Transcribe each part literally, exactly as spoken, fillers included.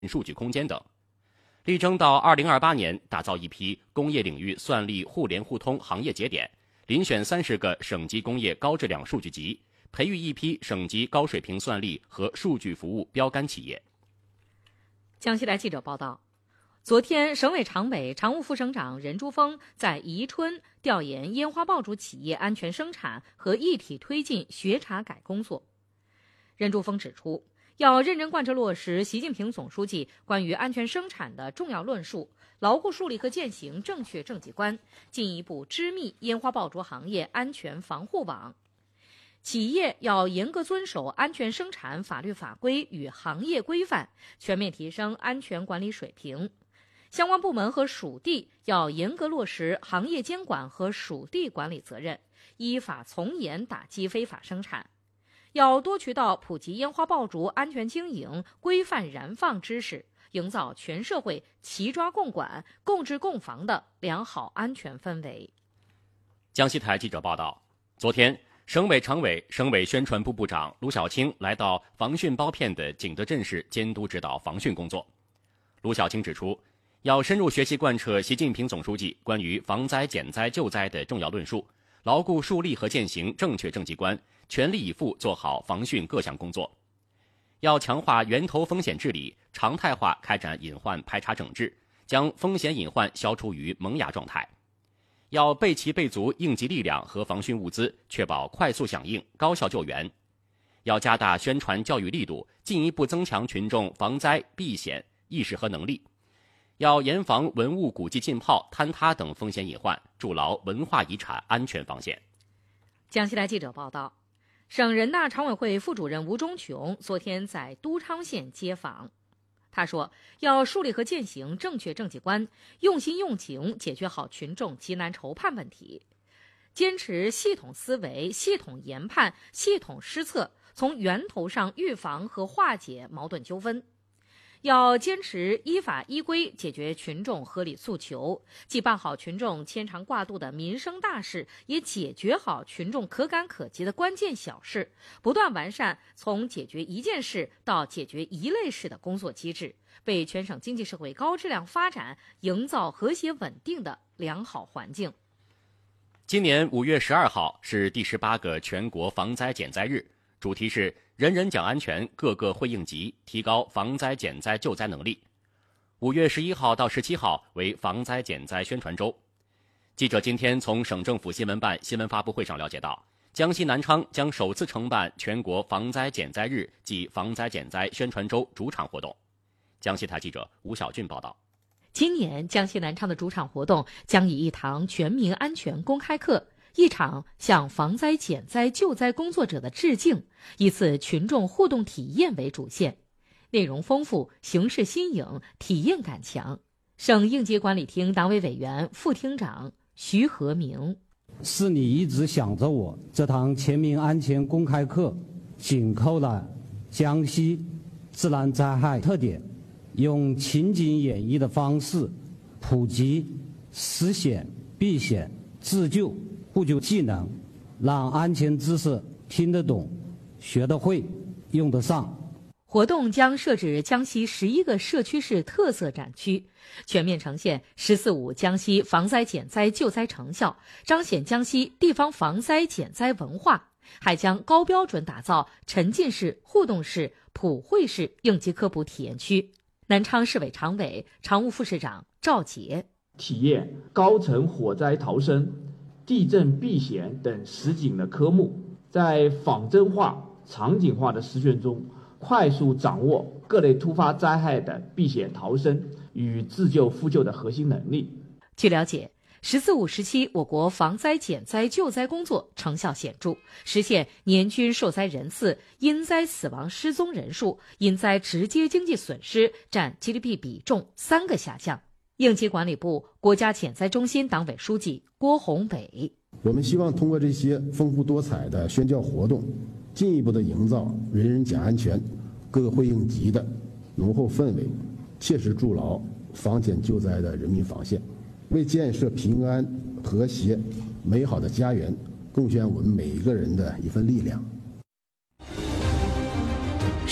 数据空间等，力争到二零二八年打造一批工业领域算力互联互通行业节点，遴选三十个省级工业高质量数据集，培育一批省级高水平算力和数据服务标杆企业。 江西台记者报道，昨天，省委常委、常务副省长任珠峰在宜春调研烟花爆竹企业安全生产和一体推进学查改工作。任珠峰指出，要认真贯彻落实习近平总书记关于安全生产的重要论述，牢固树立和践行正确政绩观，进一步织密烟花爆竹行业安全防护网。企业要严格遵守安全生产法律法规与行业规范，全面提升安全管理水平。相关部门和属地要严格落实行业监管和属地管理责任，依法从严打击非法生产。要多渠道普及烟花爆竹安全经营、规范燃放知识，营造全社会齐抓共管、共治共防的良好安全氛围。 江西台记者报道，昨天，省委常委、省委宣传部部长卢小青来到防汛包片的景德镇市监督指导防汛工作。卢小青指出，要深入学习贯彻习近平总书记关于防灾减灾救灾的重要论述，牢固树立和践行正确政绩观，全力以赴做好防汛各项工作。要强化源头风险治理，常态化开展隐患排查整治，将风险隐患消除于萌芽状态。要备齐备足应急力量和防汛物资，确保快速响应、高效救援。要加大宣传教育力度，进一步增强群众防灾避险意识和能力。要严防文物古迹浸泡、坍塌等风险隐患，筑牢文化遗产安全防线。 江西台记者报道，省人大常委会副主任吴忠琼昨天在都昌县接访。他说，要树立和践行正确政绩观，用心用情解决好群众急难愁盼问题，坚持系统思维、系统研判、系统施策，从源头上预防和化解矛盾纠纷。要坚持依法依规解决群众合理诉求，既办好群众牵肠挂肚的民生大事，也解决好群众可感可及的关键小事，不断完善从解决一件事到解决一类事的工作机制，为全省经济社会高质量发展营造和谐稳定的良好环境。 今年五月十二号是第十八个全国防灾减灾日，主题是人人讲安全，个个会应急，提高防灾减灾救灾能力。五月十一号到十七号为防灾减灾宣传周。记者今天从省政府新闻办新闻发布会上了解到，江西南昌将首次承办全国防灾减灾日暨防灾减灾宣传周主场活动。江西台记者吴小俊报道。 今年江西南昌的主场活动将以一堂全民安全公开课、一场向防灾减灾救灾工作者的致敬、一次群众互动体验为主线，内容丰富，形式新颖，体验感强。省应急管理厅党委委员、副厅长徐和明： 是你一直想着我。这堂全民安全公开课紧扣了江西自然灾害特点，用情景演绎的方式普及实险、避险、自救、互救技能，让安全知识听得懂、学得会、用得上。 活动将设置江西十一个社区市特色展区，全面呈现“十四五”江西防灾减灾救灾成效，彰显江西地方防灾减灾文化，还将高标准打造沉浸式、互动式、普惠式应急科普体验区。南昌市委常委、常务副市长赵杰： 体验高层火灾逃生、地震避险等实景的科目，在仿真化、场景化的实践中，快速掌握各类突发灾害的避险逃生与自救复救的核心能力。 据了解，十四五时期我国防灾减灾救灾工作成效显著，实现年均受灾人次、因灾死亡失踪人数、因灾直接经济损失占 G D P 比重三个下降。应急管理部国家减灾中心党委书记郭宏伟： 我们希望通过这些丰富多彩的宣教活动，进一步的营造人人讲安全、个个会应急的浓厚氛围，切实筑牢防减救灾的人民防线，为建设平安、和谐、美好的家园贡献我们每一个人的一份力量。 数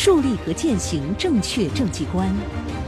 树立和践行正确政绩观。